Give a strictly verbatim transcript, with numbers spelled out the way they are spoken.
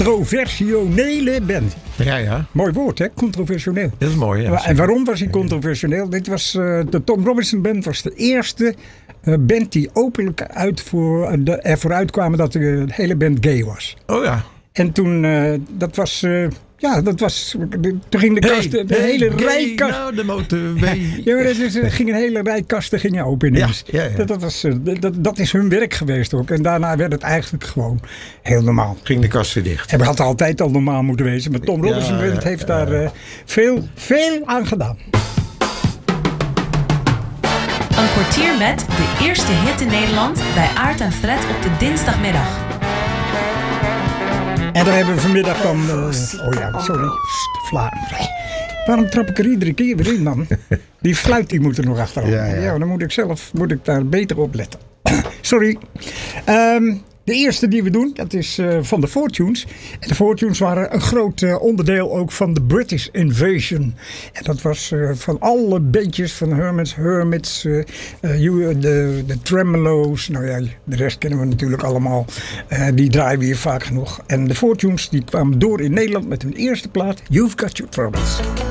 controversiële band. Ja, ja. Mooi woord, hè? Controversieel. Dat is mooi, ja. En waarom was hij controversieel? Dit was, uh, de Tom Robinson Band was de eerste uh, band die openlijk uit voor, de, ervoor uitkwamen dat de hele band gay was. Oh ja. En toen, uh, dat was... Uh, Ja, dat was. Toen ging de kast. Hey, de hey, hele gay, rij kasten. Nou, de motor. Ja, maar dus, er ging een hele rij kasten gingen open ineens. Ja, ja, ja. Dat, dat, was, dat, dat is hun werk geweest ook. En daarna werd het eigenlijk gewoon heel normaal. Ging de kast weer dicht. Het had altijd al normaal moeten wezen. Maar Tom Robinson ja, ja, heeft ja, daar uh, veel, veel aan gedaan. Een kwartier met de eerste hit in Nederland bij Aart en Fred op de dinsdagmiddag. En daar hebben we vanmiddag dan... Uh, oh ja, sorry. Pst, Vla. Waarom trap ik er iedere keer weer in, man? Die fluit die moet er nog achterop. Ja, ja. ja, dan moet ik zelf moet ik daar beter op letten. Sorry. Um, de eerste die we doen, dat is uh, van de Fortunes. En de Fortunes waren een groot uh, onderdeel ook van de British Invasion. En dat was uh, van alle bandjes van Hermits, Hermits, uh, uh, de, de Tremolo's. Nou ja, de rest kennen we natuurlijk allemaal. Uh, die draaien we hier vaak genoeg. En de Fortunes die kwamen door in Nederland met hun eerste plaat, You've Got Your Troubles.